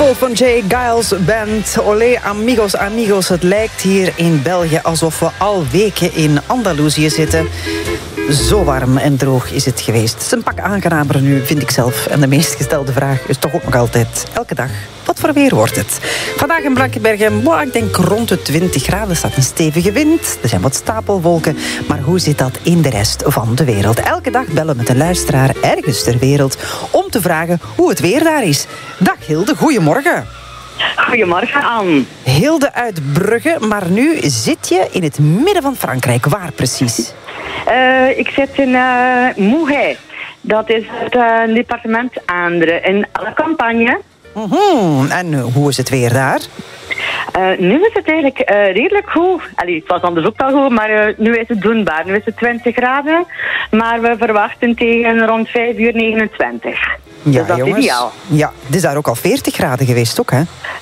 Soul van Jay Giles Band. Olé, amigos, amigos. Het lijkt hier in België alsof we al weken in Andalusië zitten. Zo warm en droog is het geweest. Het is een pak aangenamer nu, vind ik zelf. En de meest gestelde vraag is toch ook nog altijd, elke dag, wat voor weer wordt het? Vandaag in Blankenbergen, ik denk rond de 20 graden. Er staat een stevige wind, er zijn wat stapelwolken. Maar hoe zit dat in de rest van de wereld? Elke dag bellen we met een luisteraar ergens ter wereld om te vragen hoe het weer daar is. Dag Hilde, goedemorgen. Goedemorgen, Anne. Hilde uit Brugge, maar nu zit je in het midden van Frankrijk. Waar precies? Ik zit in Mougins. Dat is het departement Aandre in La Campagne. En hoe is het weer daar? Nu is het eigenlijk redelijk goed. Allee, het was anders ook al goed, maar nu is het doenbaar. Nu is het 20 graden, maar we verwachten tegen rond 5 uur 29. Ja, dus dat jongens. is ideaal. Ja, het is daar ook al 40 graden geweest, ook, hè?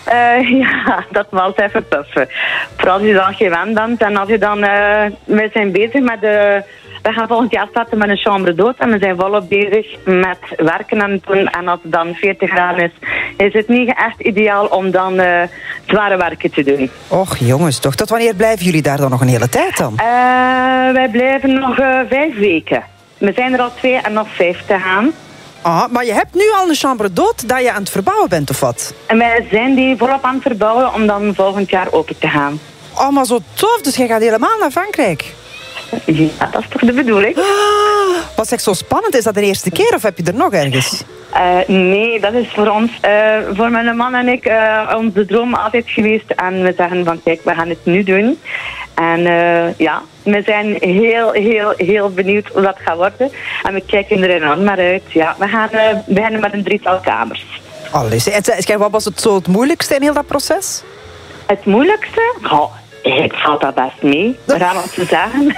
Ja, dat was even puffen. Vooral als je dan gewend bent en als je dan... we zijn bezig met de... We gaan volgend jaar starten met een chambre d'hôte en we zijn volop bezig met werken en doen. En als het dan 40 graden is het niet echt ideaal om dan zware werken te doen. Och, jongens, toch. Tot wanneer blijven jullie daar dan nog een hele tijd dan? Wij blijven nog 5 weken. We zijn er al 2 en nog 5 te gaan. Ah, maar je hebt nu al een chambre d'hôte dat je aan het verbouwen bent, of wat? En wij zijn die volop aan het verbouwen om dan volgend jaar open te gaan. Oh, maar zo tof. Dus jij gaat helemaal naar Frankrijk? Ja, dat is toch de bedoeling? Wat is echt zo spannend? Is dat de eerste keer of heb je er nog ergens? Nee, dat is voor ons, voor mijn man en ik, onze droom altijd geweest. En we zeggen van kijk, we gaan het nu doen. En ja, we zijn heel benieuwd hoe dat gaat worden. En we kijken er enorm naar uit. Ja, we gaan beginnen met een 3-tal kamers. Alles. En wat was het zo het moeilijkste in heel dat proces? Het moeilijkste? Ik valt dat best mee, raar om te zeggen.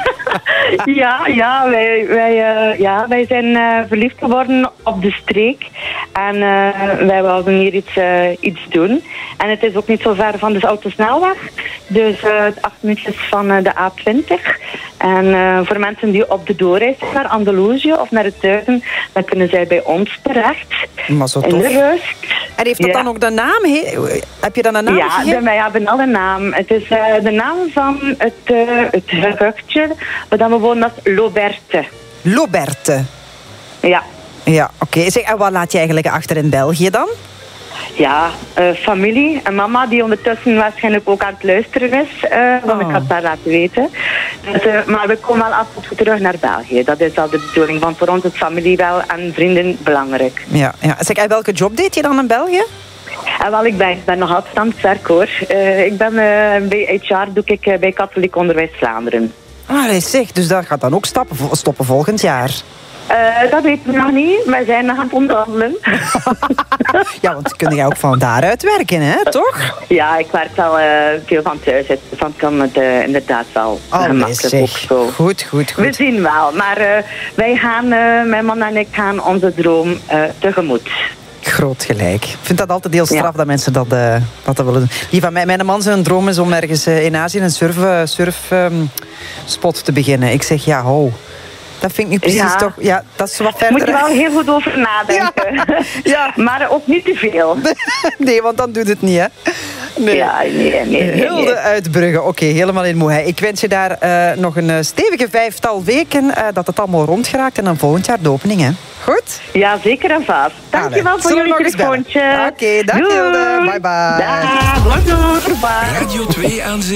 Wij zijn verliefd geworden op de streek. En wij wilden hier iets doen. En het is ook niet zo ver van de autosnelweg. Dus 8 minuutjes van de A20. En voor mensen die op de doorreis zijn naar Andalusië of naar het zuiden, dan kunnen zij bij ons terecht. Maar zo tof. In de rust. En heeft dat dan ook de naam? Heb je dan een naam gegeven? Ja, wij hebben al een naam. Het is de naam van het gehuchtje, waar we wonen, dat is Loberte. Loberte? Ja. Ja, oké. Zeg, en wat laat je eigenlijk achter in België dan? Ja, familie en mama die ondertussen waarschijnlijk ook aan het luisteren is. Want ik had het haar laten weten. Dus, maar we komen wel af en toe terug naar België. Dat is al de bedoeling, want voor ons is familie wel en vrienden belangrijk. Ja. Zeg, en welke job deed je dan in België? Wel, ik ben nog altijd aan het werk, hoor. Ik ben bij HR, doe ik bij Katholiek Onderwijs Vlaanderen. Zeg, dus dat gaat dan ook stoppen volgend jaar? Dat weten we nog niet. Wij zijn nog aan het onderhandelen. Ja, want kun jij ook van daaruit werken, hè, toch? Ja, ik werk wel veel van thuis. Dus dan kan het inderdaad wel gemakkelijk ook zo. Goed. We zien wel. Maar wij gaan, mijn man en ik gaan onze droom tegemoet. Groot gelijk. Ik vind dat altijd heel straf dat mensen dat willen doen. Die van mijn man zijn droom is om ergens in Azië een surfspot te beginnen. Ik zeg, ja, ho. Dat vind ik nu precies toch... Ja, dat is wat verder. Moet je wel heel goed over nadenken. Ja. Maar ook niet te veel. Nee, want dan doet het niet, hè? Nee. Ja, nee. Hilde uit Brugge. Oké, helemaal in Mougins. Ik wens je daar nog een stevige 5-tal weken. Dat het allemaal rond geraakt. En dan volgend jaar de opening, hè? Goed? Ja, zeker en vast. Dankjewel voor jullie telefoontje. Oké, dag Hilde. Bye bye. Dag, bonjour. Bye. Radio 2 aan